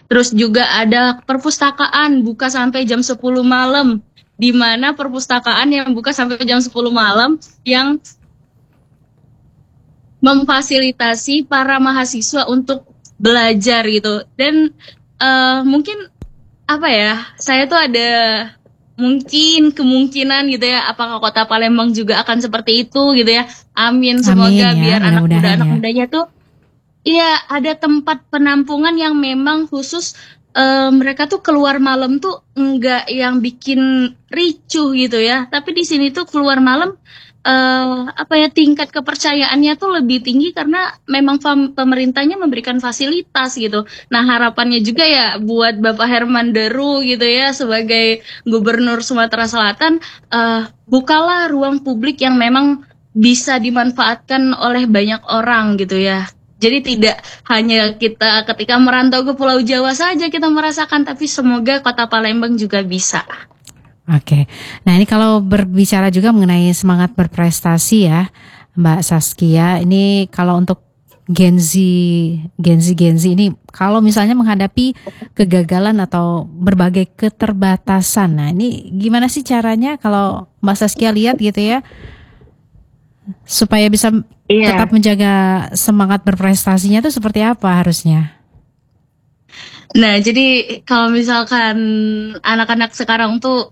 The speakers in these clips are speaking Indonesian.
Terus juga ada perpustakaan buka sampai jam 10 malam, di mana perpustakaan yang buka sampai jam 10 malam yang memfasilitasi para mahasiswa untuk belajar gitu. Dan mungkin apa ya, saya tuh ada mungkin kemungkinan gitu ya, apakah kota Palembang juga akan seperti itu gitu ya. Amin, Amin semoga ya, biar mudah-mudahan anak ya. mudanya tuh iya ada tempat penampungan yang memang khusus, mereka tuh keluar malam tuh enggak yang bikin ricuh gitu ya. Tapi di sini tuh keluar malam apa ya, tingkat kepercayaannya tuh lebih tinggi karena memang pemerintahnya memberikan fasilitas gitu. Nah, harapannya juga ya buat Bapak Herman Deru gitu ya sebagai Gubernur Sumatera Selatan, bukalah ruang publik yang memang bisa dimanfaatkan oleh banyak orang gitu ya. Jadi tidak hanya kita ketika merantau ke Pulau Jawa saja kita merasakan, tapi semoga Kota Palembang juga bisa. Oke. Nah, ini kalau berbicara juga mengenai semangat berprestasi ya, Mbak Saskia. Ini kalau untuk Gen Z ini kalau misalnya menghadapi kegagalan atau berbagai keterbatasan. Nah, ini gimana sih caranya kalau Mbak Saskia lihat gitu ya, supaya bisa Iya. tetap menjaga semangat berprestasinya itu seperti apa harusnya? Nah, jadi kalau misalkan anak-anak sekarang tuh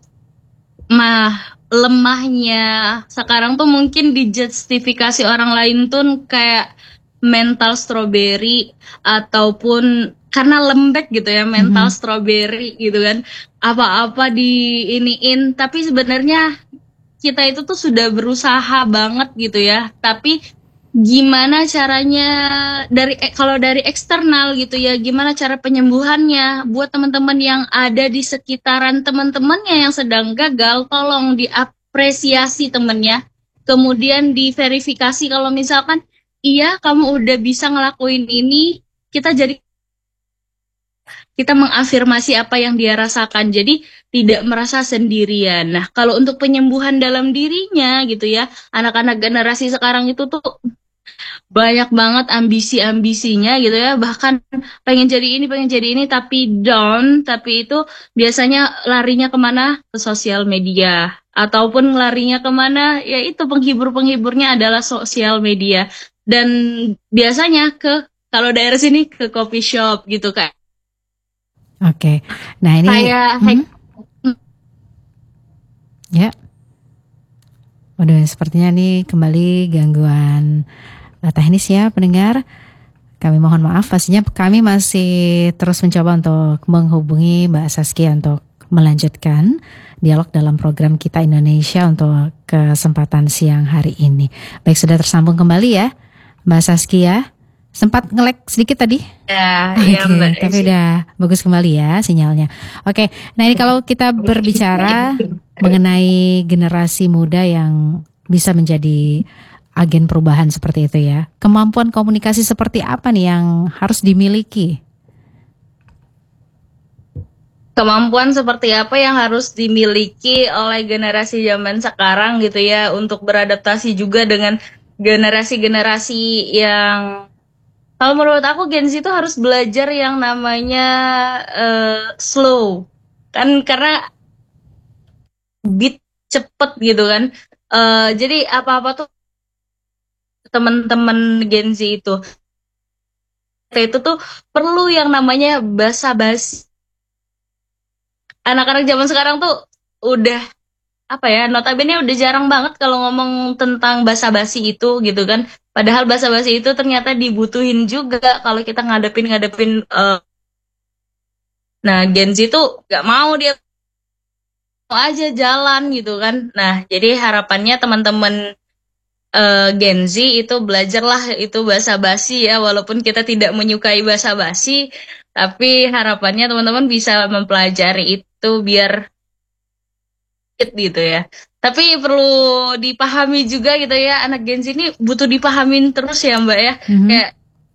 lemahnya sekarang tuh mungkin dijustifikasi orang lain tuh kayak mental strawberry, ataupun karena lembek gitu ya, mental Mhm. strawberry gitu kan. Apa-apa diiniin, tapi sebenarnya kita itu tuh sudah berusaha banget gitu ya. Tapi gimana caranya kalau dari eksternal gitu ya, gimana cara penyembuhannya buat teman-teman yang ada di sekitaran teman-temannya yang sedang gagal, tolong diapresiasi temennya. Kemudian diverifikasi kalau misalkan iya kamu udah bisa ngelakuin ini, kita mengafirmasi apa yang dia rasakan. Jadi tidak merasa sendirian. Nah, kalau untuk penyembuhan dalam dirinya gitu ya, anak-anak generasi sekarang itu tuh banyak banget ambisi-ambisinya gitu ya. Bahkan pengen jadi ini, tapi down. Tapi itu biasanya larinya kemana? Ke sosial media. Ataupun larinya kemana? Ya itu penghibur-penghiburnya adalah sosial media. Dan biasanya kalau daerah sini ke coffee shop gitu kayak. Oke. Nah, ini Kayak ya. Waduh, sepertinya nih kembali gangguan teknis ya pendengar. Kami mohon maaf, pastinya kami masih terus mencoba untuk menghubungi Mbak Saskia untuk melanjutkan dialog dalam program kita Indonesia untuk kesempatan siang hari ini. Baik, sudah tersambung kembali ya Mbak Saskia. Sempat nge-lag sedikit tadi? ya Mbak Oke, tapi Desi. udah bagus kembali ya sinyalnya. Oke, nah ini kalau kita berbicara mengenai generasi muda yang bisa menjadi agen perubahan seperti itu ya. Kemampuan komunikasi seperti apa nih yang harus dimiliki? Kemampuan seperti apa yang harus dimiliki oleh generasi zaman sekarang gitu ya untuk beradaptasi juga dengan generasi-generasi yang, kalau menurut aku Gen Z itu harus belajar yang namanya slow kan, karena beat cepet gitu kan. Jadi apa-apa tuh teman-teman Gen Z itu tuh perlu yang namanya basa-basi. Anak-anak zaman sekarang tuh udah apa ya, notabene udah jarang banget kalau ngomong tentang basa-basi itu gitu kan. Padahal basa-basi itu ternyata dibutuhin juga kalau kita ngadepin nah Gen Z tuh gak mau, dia mau aja jalan gitu kan. Nah, jadi harapannya teman-teman Gen Z itu belajarlah itu basa-basi ya, walaupun kita tidak menyukai basa-basi, tapi harapannya teman-teman bisa mempelajari itu biar gitu ya. Tapi perlu dipahami juga gitu ya, anak Gen Z ini butuh dipahamin terus ya Mbak ya. Mhm. Kayak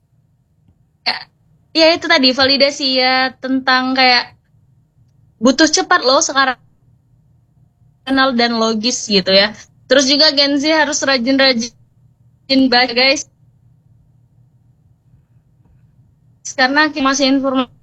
ya itu tadi validasi ya, tentang kayak butuh cepat loh sekarang, kenal dan logis gitu ya. Terus juga Gen Z harus rajin-rajin baca guys, karena masih informasi